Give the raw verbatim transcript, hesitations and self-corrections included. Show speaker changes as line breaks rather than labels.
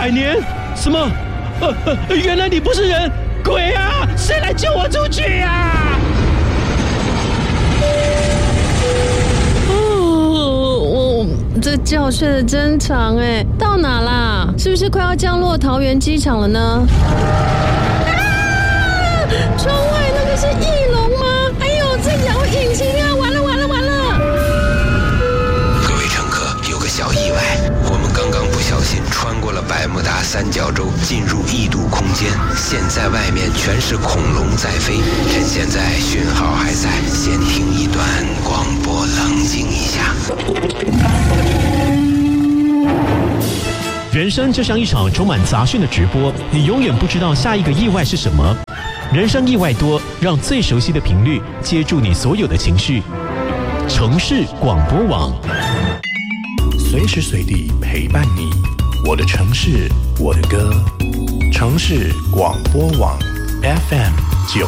百年？什么？呃呃，原来你不是人，鬼啊！谁来救我出去啊？
哦，我这觉睡得真长哎，到哪啦？是不是快要降落桃园机场了呢？啊！窗外那个是翼龙吗？哎呦，在摇引擎啊！完了完了完了！
各位乘客，有个小意外，我们刚刚不小心穿过了百慕达三角洲，进入异度空间。现在外面全是恐龙在飞，趁现在讯号还在，先听一段广播，冷静一下。
人生就像一场充满杂讯的直播，你永远不知道下一个意外是什么。人生意外多，让最熟悉的频率接住你所有的情绪。城市广播网，
随时随地陪伴你。我的城市，我的歌。城市广播网 F M